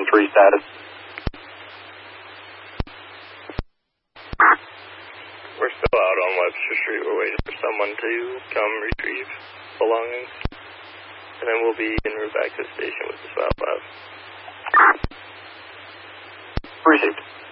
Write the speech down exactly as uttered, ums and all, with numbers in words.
three status. We're still out on Webster Street. We're waiting for someone to come retrieve belongings. And then we'll be en route back to the station with the SWAT lab. Received.